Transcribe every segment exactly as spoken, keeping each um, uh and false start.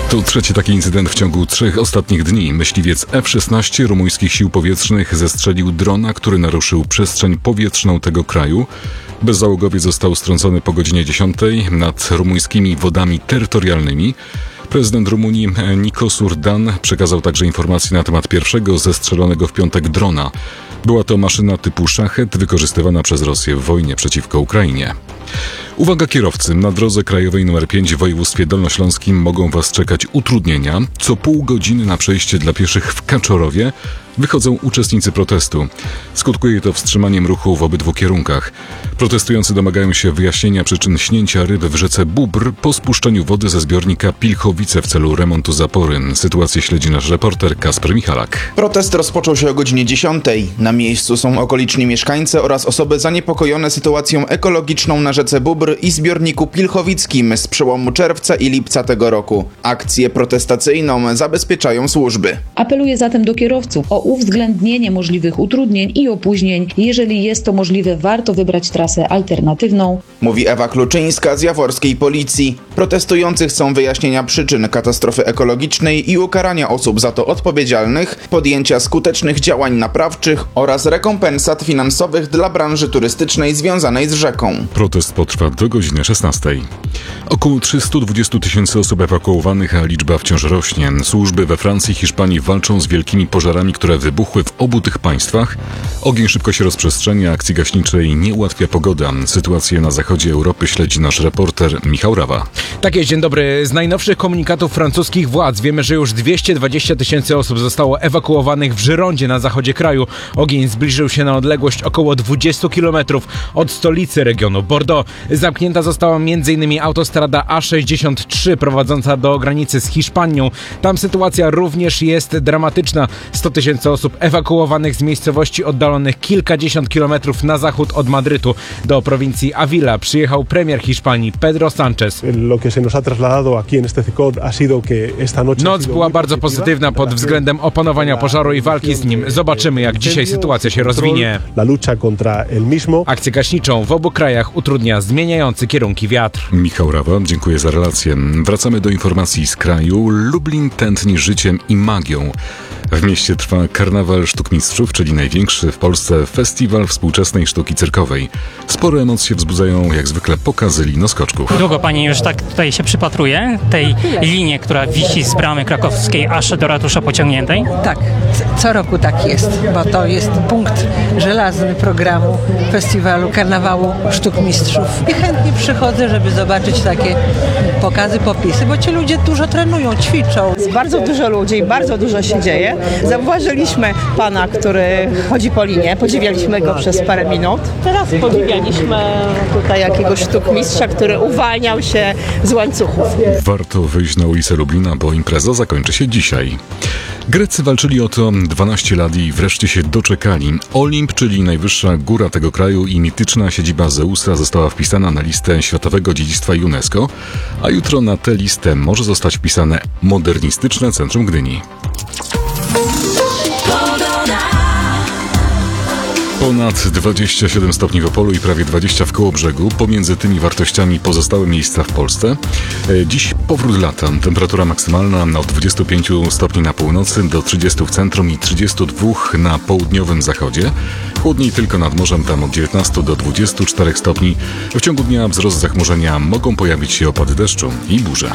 To trzeci taki incydent w ciągu trzech ostatnich dni. Myśliwiec F szesnaście rumuńskich sił powietrznych zestrzelił drona, który naruszył przestrzeń powietrzną tego kraju. Bezzałogowiec został strącony po godzinie dziesiątej nad rumuńskimi wodami terytorialnymi. Prezydent Rumunii Nikos Urdan przekazał także informacje na temat pierwszego zestrzelonego w piątek drona. Była to maszyna typu Szachet wykorzystywana przez Rosję w wojnie przeciwko Ukrainie. Uwaga kierowcy, na drodze krajowej numer pięć w województwie dolnośląskim mogą Was czekać utrudnienia. Co pół godziny na przejście dla pieszych w Kaczorowie wychodzą uczestnicy protestu. Skutkuje to wstrzymaniem ruchu w obydwu kierunkach. Protestujący domagają się wyjaśnienia przyczyn śnięcia ryb w rzece Bóbr po spuszczeniu wody ze zbiornika Pilchowice w celu remontu zapory. Sytuację śledzi nasz reporter Kasper Michalak. Protest rozpoczął się o godzinie dziesiątej. Na miejscu są okoliczni mieszkańcy oraz osoby zaniepokojone sytuacją ekologiczną na rzece Bóbr i zbiorniku Pilchowickim z przełomu czerwca i lipca tego roku. Akcję protestacyjną zabezpieczają służby. Apeluję zatem do kierowców o uwzględnienie możliwych utrudnień i opóźnień. Jeżeli jest to możliwe, warto wybrać trasę alternatywną. Mówi Ewa Kluczyńska z jaworskiej policji. Protestujących chcą wyjaśnienia przyczyn katastrofy ekologicznej i ukarania osób za to odpowiedzialnych, podjęcia skutecznych działań naprawczych oraz rekompensat finansowych dla branży turystycznej związanej z rzeką. Protest potrwa do godziny szesnastej. Około trzysta dwadzieścia tysięcy osób ewakuowanych, a liczba wciąż rośnie. Służby we Francji i Hiszpanii walczą z wielkimi pożarami, które wybuchły w obu tych państwach. Ogień szybko się rozprzestrzenia, akcji gaśniczej nie ułatwia pogoda. Sytuację na zachodzie Europy śledzi nasz reporter Michał Rawa. Tak jest, dzień dobry. Z najnowszych komunikatów francuskich władz wiemy, że już dwieście dwadzieścia tysięcy osób zostało ewakuowanych w Girondzie na zachodzie kraju. Ogień zbliżył się na odległość około dwadzieścia kilometrów od stolicy regionu Bordeaux. Zamknięta została m.in. autostrada A sześćdziesiąt trzy prowadząca do granicy z Hiszpanią. Tam sytuacja również jest dramatyczna. sto tysięcy osób ewakuowanych z miejscowości oddalonych kilkadziesiąt kilometrów na zachód od Madrytu. Do prowincji Avila przyjechał premier Hiszpanii Pedro Sánchez. Noc była bardzo pozytywna pod względem opanowania pożaru i walki z nim. Zobaczymy, jak dzisiaj sytuacja się rozwinie. Akcję gaśniczą w obu krajach utrudnia zmieniający kierunki wiatr. Michał Rawa, dziękuję za relację. Wracamy do informacji z kraju. Lublin tętni życiem i magią. W mieście trwa Karnawał Sztuk Mistrzów, czyli największy w Polsce festiwal współczesnej sztuki cyrkowej. Spore emocje wzbudzają jak zwykle pokazy linoskoczków. Długo pani już tak tutaj się przypatruje tej linie, która wisi z bramy krakowskiej aż do ratusza pociągniętej? Tak, co roku tak jest, bo to jest punkt żelazny programu festiwalu Karnawału Sztuk Mistrzów. I chętnie przychodzę, żeby zobaczyć takie pokazy, popisy, bo ci ludzie dużo trenują, ćwiczą. Jest bardzo dużo ludzi, bardzo dużo się dzieje. Zauważyliśmy pana, który chodzi po linie, podziwialiśmy go przez parę minut. Teraz podziwialiśmy tutaj jakiegoś sztukmistrza, który uwalniał się z łańcuchów. Warto wyjść na ulicę Lublina, bo impreza zakończy się dzisiaj. Grecy walczyli o to dwanaście lat i wreszcie się doczekali. Olimp, czyli najwyższa góra tego kraju i mityczna siedziba Zeusa, została wpisana na listę Światowego Dziedzictwa UNESCO, a jutro na tę listę może zostać wpisane modernistyczne centrum Gdyni. Ponad dwadzieścia siedem stopni w Opolu i prawie dwadzieścia w Kołobrzegu. Pomiędzy tymi wartościami pozostałe miejsca w Polsce. Dziś powrót lata. Temperatura maksymalna od dwudziestu pięciu stopni na północy do trzydziestu w centrum i trzydziestu dwóch na południowym zachodzie. Chłodniej tylko nad morzem, tam od dziewiętnastu do dwudziestu czterech stopni. W ciągu dnia wzrost zachmurzenia, mogą pojawić się opady deszczu i burze.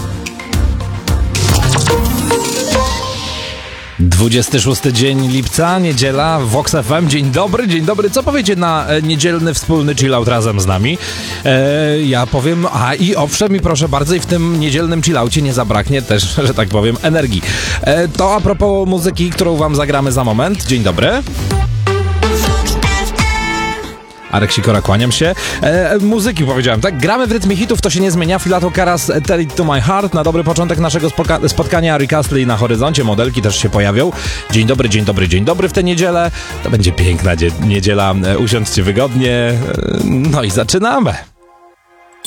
dwudziesty szósty dzień lipca, niedziela, Vox F M. Dzień dobry, dzień dobry. Co powiecie na e, niedzielny wspólny chillout razem z nami? E, ja powiem, a i owszem, i proszę bardzo, i w tym niedzielnym chillaucie nie zabraknie też, że tak powiem, energii. E, to a propos muzyki, którą wam zagramy za moment. Dzień dobry. Arek Sikora, kłaniam się. E, muzyki powiedziałem, tak? Gramy w rytmie hitów, to się nie zmienia. Filato Karas, Tell It To My Heart. Na dobry początek naszego spotka- spotkania Rick Astley na horyzoncie. Modelki też się pojawią. Dzień dobry, dzień dobry, dzień dobry w tę niedzielę. To będzie piękna dzie- niedziela. E, usiądźcie wygodnie. E, no i zaczynamy.